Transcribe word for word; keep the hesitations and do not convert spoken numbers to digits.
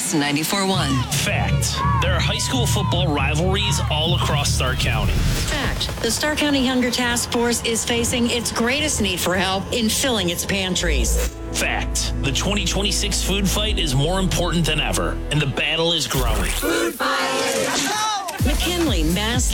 Kiss ninety-four point one. Fact. There are high school football rivalries all across Stark County. Fact. The Stark County Hunger Task Force is facing its greatest need for help in filling its pantries. Fact. The twenty twenty-six food fight is more important than ever, and the battle is growing. Food fight! McKinley, Mass.